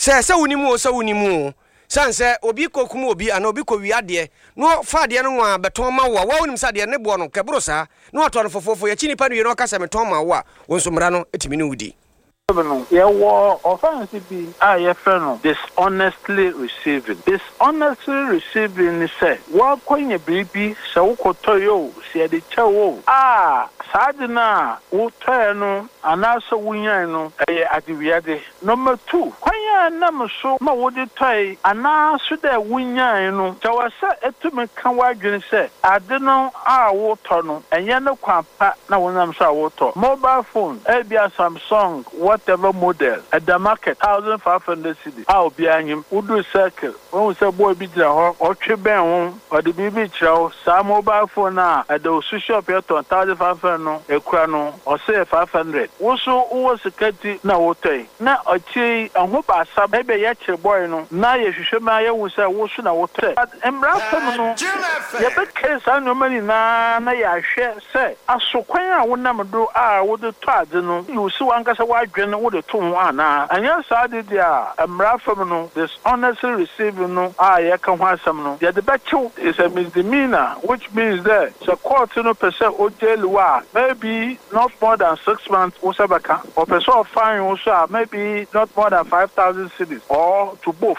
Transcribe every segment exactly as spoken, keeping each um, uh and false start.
se se wonimu o se wonimu sanse obi kokum obi ana obi ko wiade no fa de no nwa beton ma wo wa wonim sa de ne bo no kebro sa no ato no fofofo ya chini pa no ye no kasa meton ma wo wonso mra no etimi ne wudi Yeah, well, offensive be ah, yeah, friend, dishonestly receiving. Dishonestly receiving is say, what coin your baby, so kotoyo, see the chow. Ah, sadina, utano, and also winyano, at the viade. Number two, Quaya number so, no, what you try, and also the winyano. So I said, it to me, can what you say, I don't know, ah, water, and yano quampa, now when I'm so water. Mobile phone, A B S Samsung, what whatever model at the market one thousand five hundred cedis. I'll be on him. Would do circle. When we say boy be there or tribune or the baby chow, some mobile phone now at the social shop here to one thousand five hundred a crown or say five hundred. Also, who was security now? What now? I say, I hope I sub maybe yet your boy no. Now you should my will say what should I what but embrace no. You bet case I know money na na ya share say. I so quite I would never do ah would the try no. You see one case why would the two one and yes I did ya a mrafam this honestly receiving no ah ya can want some no the better is a misdemeanor which means that so court no percent o jail wa maybe not more than six months usabaka or person fine also maybe not more than five thousand cedis or to both.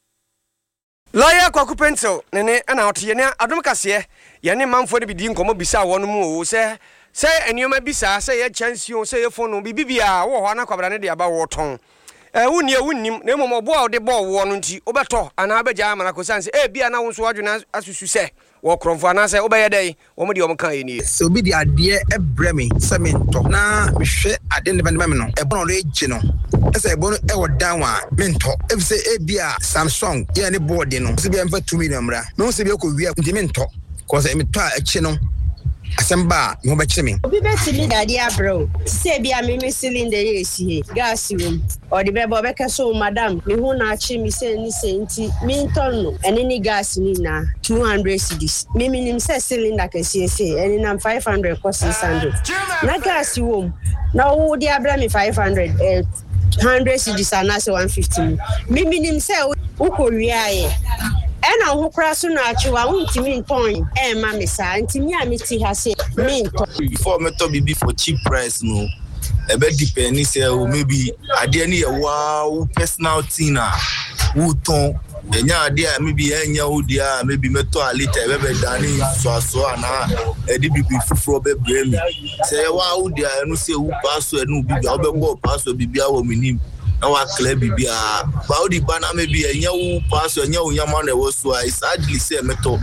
Lawyer Kwaku Pencil nene ana otie ne adom kase ye ne manfo ne bidi nkomo bisa wono mu o se se enioma bisa se ye chance o se ye fono bibibia wo ho na kwabra ne de aba wo ton eh wuni e wunnim na emomo bo o de bo wo no nti obeto ana abeja amana ko sanse e bia na wo so adwena asusu se wo kromfo ana se obeye dai wo mo de wo kan eni so bi de ade e breme se mento na hwe ade ne bende me no e bono re gi no ese e bono e wo dan wa mento e se e bia Samsung ye ne board no se bia mfa two million mra no se bia ko wi nti mento ko se mento a chi no Asamba, you bet me. Be better me, daddy, bro. Say, be a mimi cylinder, yes, he gas room or the baby Becca so, madam. Me who not chimney say any saint, me tonno, and any gas nina, two hundred cedis. Mimi himself cylinder can see, say, and in five hundred costs hundred. Not gas room. Now, dear, bring me five hundred, uh, hundred cedis, and that's one fifty. Mimi himself, who could we and I who cross on you, I want to mean point. Eh, mammy, sir, and to me, I meet her say, mean before me to be for cheap price, no. A bit depending, say, maybe I didn't a wow personal tina, who ton, and ya dear, maybe any old dear, maybe meto a little, ever done, so so, and I did be for a brain. Say, wow, dear, I don't say who pass to a new big album, pass to be our minim. Now I claim be a body banner maybe a new pass or new yaman was so I sadly say metal.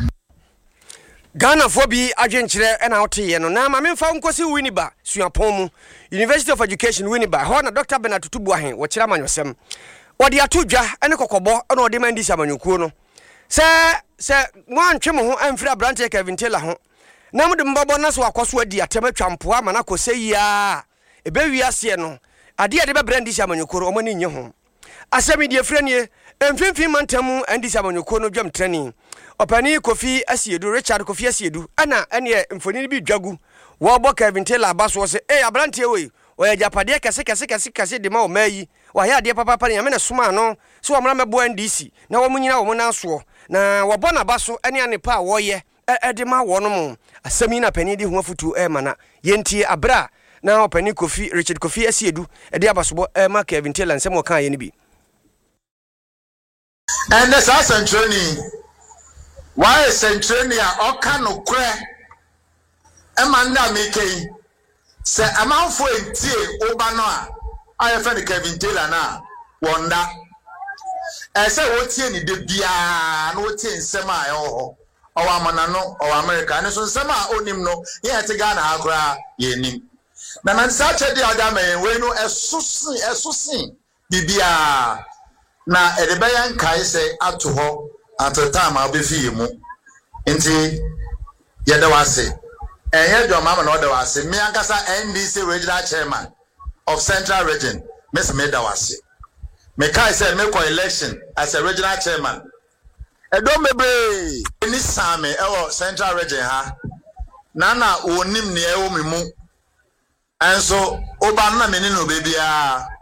Ghana for be agenture and out here no na mame fa nkosi winiba suapon University of Education winiba ho na Doctor Bernard Tutubuahen wo kira manyosem odi atodwa ene kokobo na odi mandi samanyokuo no se se mo antwe mo ho amfira branch Kevin Taylor ho na mo de mbabo na so akoso adi atematwampo ama na kosei a ebe wiase no ade ade be brandi samanyokoro omo ni nye ho asemi die frenie emfimfim mantamu andi samanyokoro no dwam training opani Kofi Asiedu Richard Kofi Asiedu ana ene mfoni bi dwagu wo bo Kevin Taylor abaso se eh abrantie we o ya japade kese kese kese kese de ma o mayi wa ya de papa papa ya me na suma no so omra mebo N D C na wo munyina wo na so na wo bo na baso ene ane pa wo ye e de ma wo no mo asemi na pani di ho afutu e mana yentie abra na opani Kofi Richard Kofi Asiedu e de abaso e ma Kevin Taylor nsem wo kan ye ni bi and the assassin training why is training a oka no kre e man da mekei se amanfo entie oba no a aye fa Kevin Taylor na wonda e se wo tie ni de bia na wo tie nsem a e ho o wa mana no o America ne so nsem a onim no ye ete Ghana akra ye nim na na sa che de ada men we no esusin esusin bibia na edebayan kai se ato ho at the time I'll be fie mu nti ye da wase enye dwo mama no da wase me ankasa N D C regional chairman of Central Region Miss me da wase me kai say me ko election as a regional chairman edo mebre ni same e wo Central Region ha na na onim ne e wo me mu enso oba na me ni no bebia